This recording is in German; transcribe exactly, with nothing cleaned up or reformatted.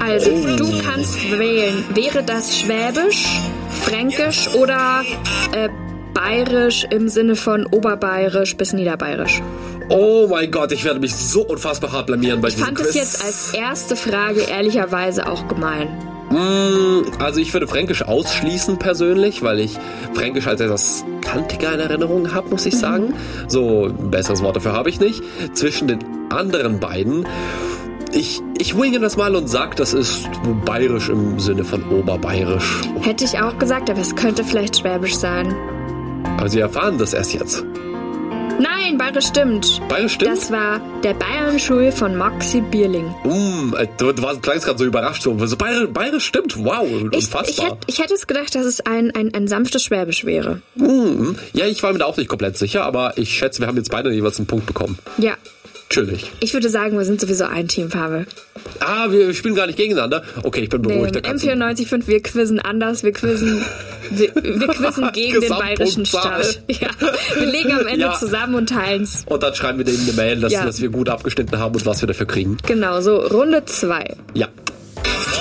Also, du kannst wählen. Wäre das Schwäbisch, Fränkisch oder äh, Bayerisch im Sinne von Oberbayerisch bis Niederbayerisch? Oh mein Gott, ich werde mich so unfassbar hart blamieren bei diesem Quiz. Ich fand es jetzt als erste Frage ehrlicherweise auch gemein. Also ich würde Fränkisch ausschließen persönlich, weil ich Fränkisch als etwas kantiger in Erinnerung habe, muss ich sagen. Mhm. So ein besseres Wort dafür habe ich nicht. Zwischen den anderen beiden, ich, ich winge das mal und sag, das ist bayerisch im Sinne von oberbayerisch. Hätte ich auch gesagt, aber es könnte vielleicht schwäbisch sein. Aber Sie erfahren das erst jetzt. Nein, bayerisch stimmt. Bayerisch stimmt? Das war der Bayernschul von Maxi Bierling. Mm, du, du warst klangst gerade so überrascht. So, so bayerisch, bayerisch stimmt, wow, ich, unfassbar. Ich, hätte, ich hätte es gedacht, dass es ein, ein, ein sanftes Schwäbisch wäre. Mm, ja, ich war mir da auch nicht komplett sicher, aber ich schätze, wir haben jetzt beide jeweils einen Punkt bekommen. Ja. Natürlich. Ich würde sagen, wir sind sowieso ein Team, Pavel. Ah, wir spielen gar nicht gegeneinander. Okay, ich bin beruhigt. Nee, mit M vierundneunzig Punkt fünf, wir quizzen anders, wir quizzen, wir, wir quizzen gegen den bayerischen Staat. Ja, wir legen am Ende ja. zusammen und teilen's. Und dann schreiben wir denen eine Mail, dass, ja. dass wir gut abgeschnitten haben und was wir dafür kriegen. Genau, so Runde zwei. Ja.